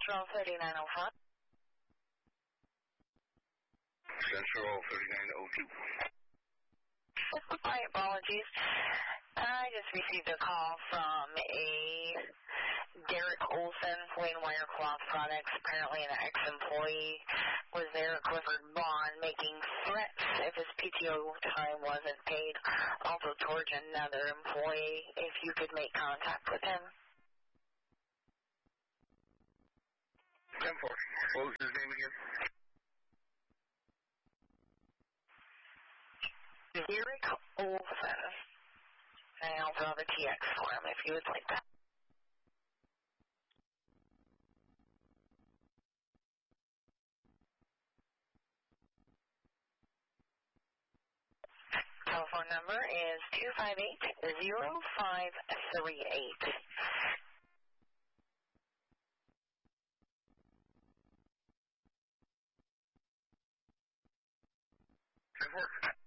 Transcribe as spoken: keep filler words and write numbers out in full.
Central thirty-nine oh five. Central thirty-nine oh two. My apologies. I just received a call from a Derek Olson, Wayne Wire Cloth Products, apparently an ex-employee, was there at Clifford Bond making threats if his P T O time wasn't paid, also towards another employee, if you could make contact with him. ten four. What was his name again? Derek Olson. I also have a T X for him if you would like that. Telephone number is two five eight, zero five three eight. ten four.